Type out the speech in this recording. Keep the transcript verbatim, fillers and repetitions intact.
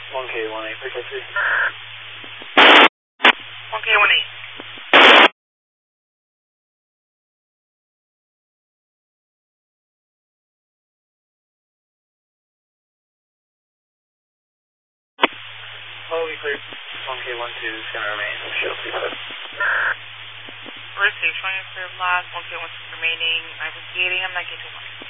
one K one eight, frequency. one K one eight. Oh, we cleared. one K one two is going to remain. Show please. First stage, showing you clear blast, one K one two remaining, I'm investigating, I'm not getting to one.